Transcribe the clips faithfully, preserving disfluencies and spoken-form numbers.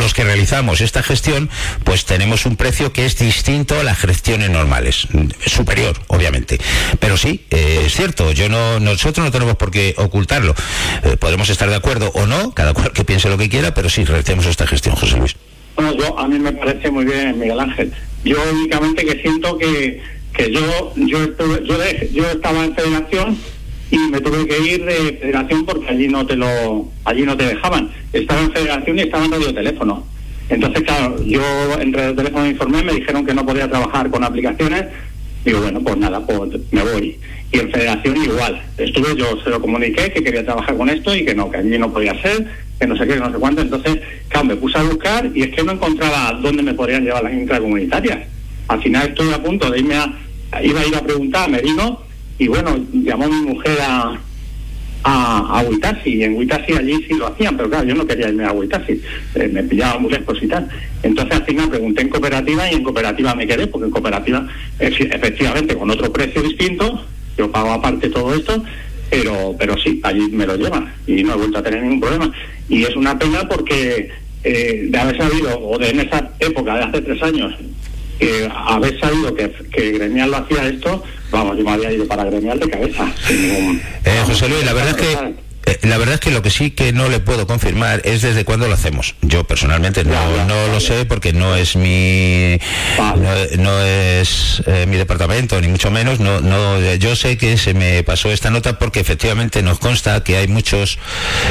los que realizamos esta gestión, pues tenemos un precio que es distinto a las gestiones normales, superior, obviamente. Pero sí, eh, es cierto, yo no, nosotros no tenemos por qué ocultarlo. Eh, podemos estar de acuerdo o no, cada cual que piense lo que quiera, pero sí, realizamos esta gestión, José Luis. Bueno, yo, a mí me parece muy bien, Miguel Ángel. Yo únicamente que siento que, que yo, yo, estuve, yo, de, yo estaba en Federación y me tuve que ir de Federación porque allí no te lo, allí no te dejaban. Estaba en Federación y estaba en radioteléfono. Entonces, claro, yo en radioteléfono me informé, me dijeron que no podía trabajar con aplicaciones. Digo, bueno, pues nada, pues me voy. Y en Federación igual. Estuve, yo se lo comuniqué que quería trabajar con esto y que no, que allí no podía ser, que no sé qué, que no sé cuánto. Entonces, claro, me puse a buscar y es que no encontraba dónde me podrían llevar las intracomunitarias. Al final estoy a punto de irme a... Iba a ir a preguntar a Merino y bueno, llamó mi mujer a... a, a Huitasi, y en Huitasi allí sí lo hacían, pero claro, yo no quería irme a Huitasi, eh, me pillaba muy lejos y tal. Entonces al final pregunté en cooperativa y en cooperativa me quedé, porque en cooperativa efectivamente con otro precio distinto, yo pago aparte todo esto, pero pero sí, allí me lo llevan y no he vuelto a tener ningún problema. Y es una pena porque eh, de haber sabido, o de en esa época de hace tres años, que haber sabido que, que Gremial lo hacía esto, vamos, yo me había ido para Gremial de cabeza. Sin ningún, eh, José Luis, la verdad es que eh, la verdad es que lo que sí que no le puedo confirmar es desde cuándo lo hacemos. Yo personalmente no, ya, ya, no vale. lo sé porque no es mi vale. no, no es eh, mi departamento ni mucho menos. No, no, yo sé que se me pasó esta nota porque efectivamente nos consta que hay muchos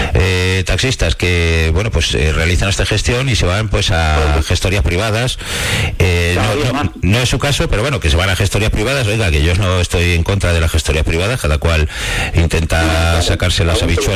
eh, taxistas que bueno pues eh, realizan esta gestión y se van pues a gestorías privadas. Eh, no, no, no es su caso, pero bueno, que se van a gestorías privadas. Oiga, que yo no estoy en contra de las gestorías privadas, cada cual intenta sacarse las habichuelas.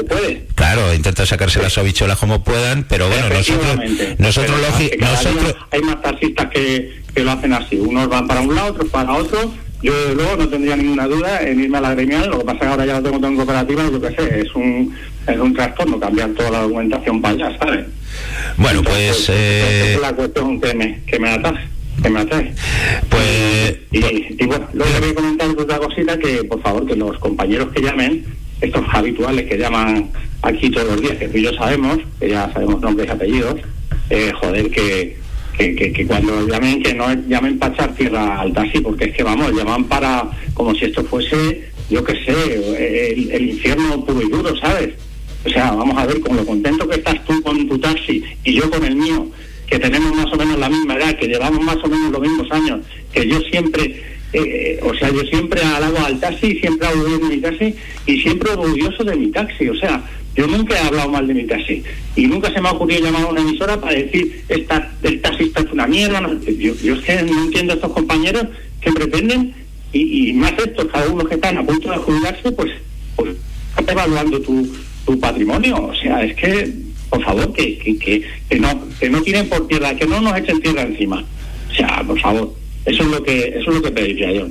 Claro, intenta sacarse las habichuelas como puedan, pero bueno, nosotros nosotros lógico, nosotros hay más taxistas que, que lo hacen así, unos van para un lado, otros para otro. Yo desde luego no tendría ninguna duda en irme a la Gremial, lo que pasa es que ahora ya lo tengo todo en cooperativa, yo qué sé, es un es un trastorno cambiar toda la documentación para allá, ¿sabes? Bueno, Entonces, pues... Eh... es la cuestión que me, que me atrae. Que me atrae. Pues... Y, y, y bueno, luego le voy a comentar otra cosita, que por favor, que los compañeros que llamen, estos habituales que llaman aquí todos los días, que tú y yo sabemos, que ya sabemos nombres y apellidos, eh, joder, que, que, que, que cuando llamen, que no llamen para echar tierra al taxi, porque es que vamos, llaman para, como si esto fuese, yo qué sé, el, el infierno puro y duro, ¿sabes? O sea, vamos a ver, con lo contento que estás tú con tu taxi y yo con el mío, que tenemos más o menos la misma edad, que llevamos más o menos los mismos años, que yo siempre... Eh, o sea, yo siempre alabo al taxi, siempre hablo bien de mi taxi y siempre orgulloso de mi taxi. O sea, yo nunca he hablado mal de mi taxi y nunca se me ha ocurrido llamar a una emisora para decir esta, el taxista es una mierda. No, yo, yo es que no entiendo a estos compañeros que pretenden y, y más estos, cada uno que están a punto de jubilarse, pues, pues está evaluando tu, tu patrimonio. O sea, es que, por favor, que, que, que, que no que no tiren por tierra, que no nos echen tierra encima. O sea, por favor. Eso es lo que eso es lo que pediría yo.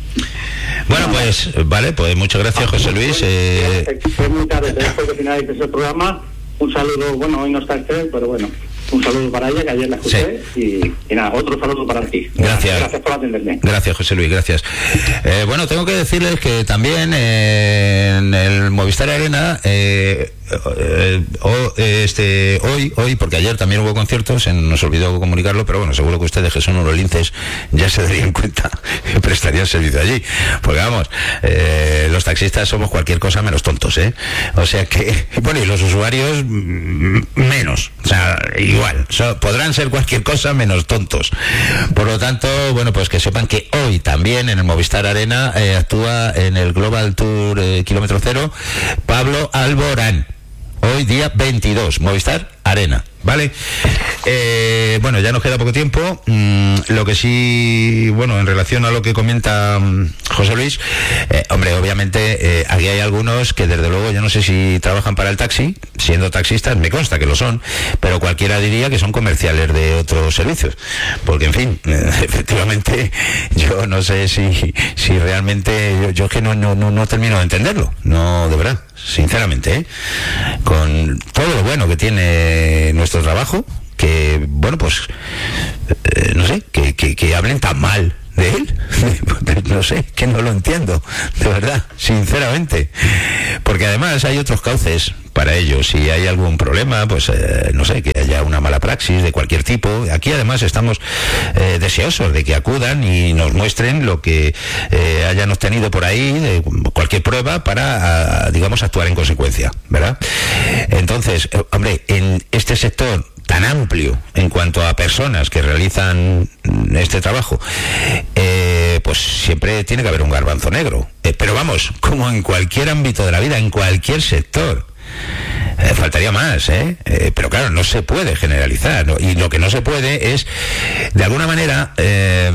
Bueno, pues vale, pues muchas gracias, José Luis. Eh... Fue muy tarde, después de finalizar ese programa. Un saludo, bueno, hoy no está Esther, pero bueno, un saludo para ella, que ayer la escuché, sí. y, y nada, otro saludo para ti. Gracias. Gracias por atenderme. Gracias, José Luis, gracias. Eh, bueno, tengo que decirles que también eh, en el Movistar Arena, eh, eh, este hoy, hoy, porque ayer también hubo conciertos, se nos olvidó comunicarlo, pero bueno, seguro que ustedes que son urolinces ya se darían cuenta que prestarían servicio allí. Porque vamos, eh, los taxistas somos cualquier cosa menos tontos, ¿eh? O sea que, bueno, y los usuarios menos, o sea, igual, so, podrán ser cualquier cosa menos tontos. Por lo tanto, bueno, pues que sepan que hoy también en el Movistar Arena eh, actúa en el Global Tour eh, Kilómetro Cero Pablo Alborán. Hoy día veintidós, Movistar Arena, ¿vale? Eh, bueno, ya nos queda poco tiempo. Mm, lo que sí, bueno, en relación a lo que comenta um, José Luis, eh, hombre, obviamente eh, aquí hay algunos que desde luego yo no sé si trabajan para el taxi, siendo taxistas, me consta que lo son, pero cualquiera diría que son comerciales de otros servicios, porque en fin, eh, efectivamente, yo no sé si si realmente, yo, yo es que no, no, no, no termino de entenderlo, no, de verdad, sinceramente, ¿eh? Con todo lo bueno que tiene nuestro trabajo, que bueno, pues eh, no sé, que, que, que hablen tan mal ¿De él? No sé, que no lo entiendo, de verdad, sinceramente. Porque además hay otros cauces para ello. Si hay algún problema, pues eh, no sé, que haya una mala praxis de cualquier tipo. Aquí además estamos eh, deseosos de que acudan y nos muestren lo que eh, hayan obtenido por ahí, de cualquier prueba, para, a, digamos, actuar en consecuencia, ¿verdad? Entonces, eh, hombre, en este sector tan amplio en cuanto a personas que realizan este trabajo, eh, pues siempre tiene que haber un garbanzo negro. Eh, pero vamos, como en cualquier ámbito de la vida, en cualquier sector. Eh, faltaría más, ¿eh? ¿eh? Pero claro, no se puede generalizar, ¿no? Y lo que no se puede es, de alguna manera, eh,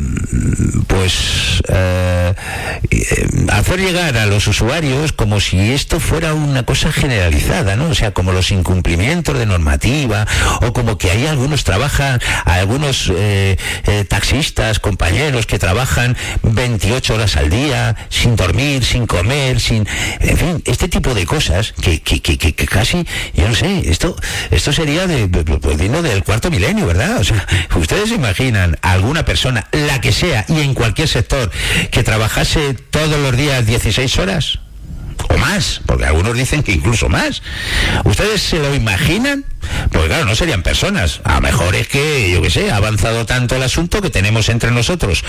pues eh, eh, hacer llegar a los usuarios como si esto fuera una cosa generalizada, ¿no? O sea, como los incumplimientos de normativa, o como que hay algunos trabajan, algunos eh, eh, taxistas, compañeros que trabajan veintiocho horas al día, sin dormir, sin comer, sin... En fin, este tipo de cosas que, que, que, que, que casi, yo no sé, esto esto sería de, pues, digno del cuarto milenio, ¿verdad? O sea, ¿ustedes se imaginan a alguna persona, la que sea, y en cualquier sector, que trabajase todos los días dieciséis horas? O más, porque algunos dicen que incluso más. ¿Ustedes se lo imaginan? Pues claro, no serían personas. A lo mejor es que, yo qué sé, ha avanzado tanto el asunto que tenemos entre nosotros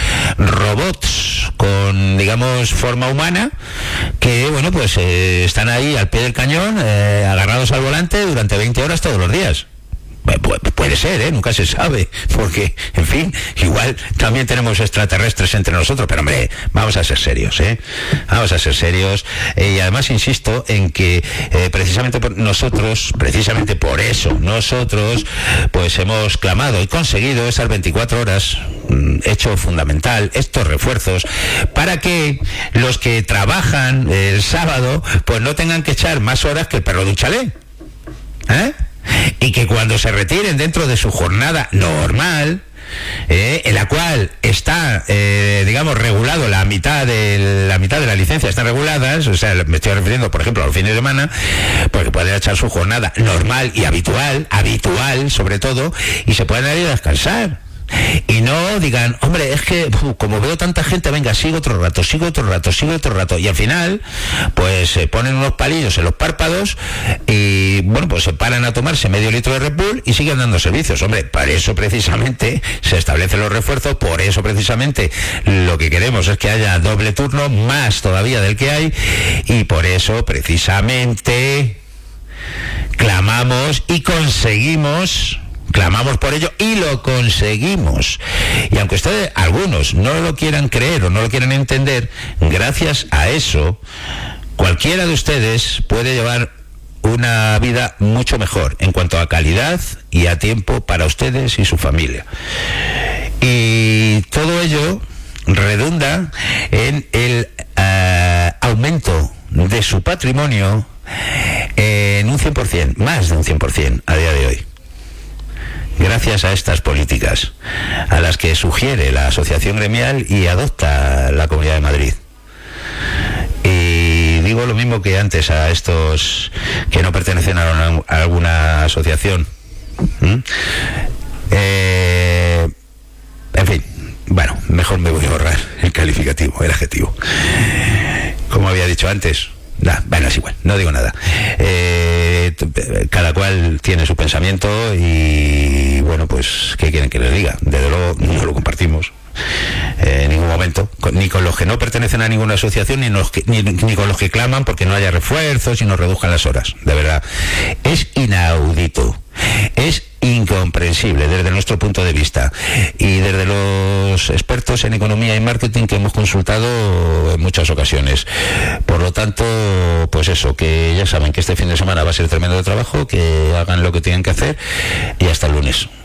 robots con, digamos, forma humana, que, bueno, pues eh, están ahí al pie del cañón, eh, agarrados al volante durante veinte horas todos los días. Pu- puede ser, ¿eh? Nunca se sabe, porque, en fin, igual también tenemos extraterrestres entre nosotros, pero hombre, vamos a ser serios, ¿eh? Vamos a ser serios, eh, y además insisto en que eh, precisamente por nosotros, precisamente por eso, nosotros, pues hemos clamado y conseguido esas veinticuatro horas, mm, hecho fundamental, estos refuerzos, para que los que trabajan el sábado, pues no tengan que echar más horas que el perro de un chalet, ¿eh? Y que cuando se retiren dentro de su jornada normal, eh, en la cual está, eh, digamos, regulado la mitad de la mitad de las licencias están reguladas, o sea, me estoy refiriendo, por ejemplo, a los fines de semana, porque pueden echar su jornada normal y habitual, habitual sobre todo, y se pueden ir a descansar. Y no digan, hombre, es que uf, como veo tanta gente, venga, sigo otro rato, sigo otro rato, sigo otro rato, y al final pues se ponen unos palillos en los párpados y bueno, pues se paran a tomarse medio litro de Red Bull y siguen dando servicios. Hombre, para eso precisamente se establecen los refuerzos, por eso precisamente lo que queremos es que haya doble turno, más todavía del que hay, y por eso precisamente clamamos y conseguimos Clamamos por ello y lo conseguimos. Y aunque ustedes, algunos, no lo quieran creer o no lo quieran entender, gracias a eso, cualquiera de ustedes puede llevar una vida mucho mejor en cuanto a calidad y a tiempo para ustedes y su familia. Y todo ello redunda en el uh, aumento de su patrimonio en un cien por ciento, más de un cien por ciento a día de hoy. Gracias a estas políticas, a las que sugiere la Asociación Gremial y adopta la Comunidad de Madrid. Y digo lo mismo que antes a estos que no pertenecen a, una, a alguna asociación. ¿Mm? Eh, en fin, bueno, mejor me voy a ahorrar el calificativo, el adjetivo. Como había dicho antes, nah, bueno, es igual, no digo nada. Eh, cada cual tiene su pensamiento y bueno, pues ¿qué quieren que les diga? Desde luego no lo compartimos eh, en ningún momento, con, ni con los que no pertenecen a ninguna asociación, ni, los que, ni, ni con los que claman porque no haya refuerzos y nos reduzcan las horas. De verdad, es inaudito, es incomprensible desde nuestro punto de vista y desde los expertos en economía y marketing que hemos consultado en muchas ocasiones. Por lo tanto, pues eso, que ya saben que este fin de semana va a ser tremendo de trabajo, que hagan lo que tienen que hacer y hasta el lunes.